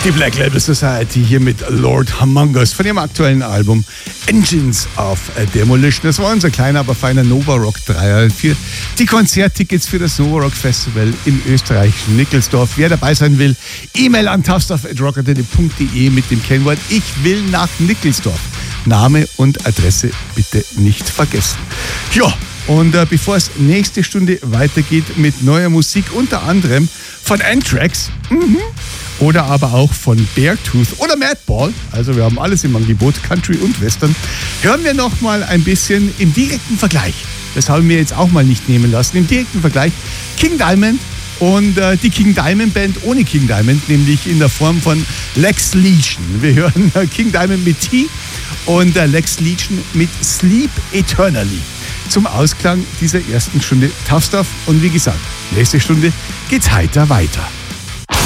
Die Black Label Society hier mit Lord Humongous von ihrem aktuellen Album Engines of Demolition. Das war unser kleiner, aber feiner Nova Rock Dreier. Für die Konzerttickets für das Nova Rock Festival im österreichischen Nickelsdorf. Wer dabei sein will, E-Mail an tafstuff@rockantenne.de mit dem Kennwort Ich will nach Nickelsdorf. Name und Adresse bitte nicht vergessen. Ja, und bevor es nächste Stunde weitergeht mit neuer Musik, unter anderem von Anthrax, oder aber auch von Beartooth oder Madball, also wir haben alles im Angebot, Country und Western, hören wir noch mal ein bisschen im direkten Vergleich. Das haben wir jetzt auch mal nicht nehmen lassen. Im direkten Vergleich King Diamond und die King Diamond Band ohne King Diamond, nämlich in der Form von Lex Legion. Wir hören King Diamond mit T und Lex Legion mit Sleep Eternally zum Ausklang dieser ersten Stunde Tough Stuff. Und wie gesagt, nächste Stunde geht's heiter weiter.